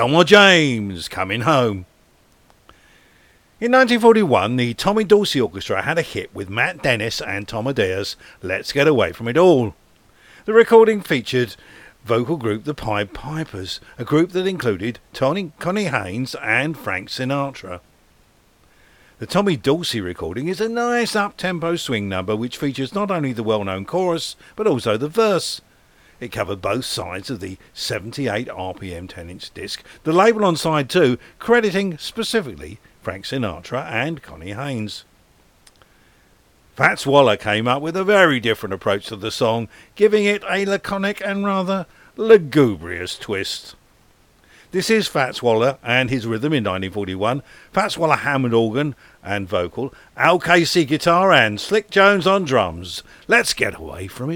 Elmore James, Coming Home. In 1941, the Tommy Dorsey Orchestra had a hit with Matt Dennis and Tom Adea's Let's Get Away From It All. The recording featured vocal group The Pied Pipers, a group that included Connie Haynes and Frank Sinatra. The Tommy Dorsey recording is a nice up-tempo swing number which features not only the well-known chorus but also the verse. It covered both sides of the 78 RPM 10-inch disc, the label on side 2 crediting specifically Frank Sinatra and Connie Haynes. Fats Waller came up with a very different approach to the song, giving it a laconic and rather lugubrious twist. This is Fats Waller and his rhythm in 1941, Fats Waller Hammond organ and vocal, Al Casey guitar and Slick Jones on drums. Let's get away from it.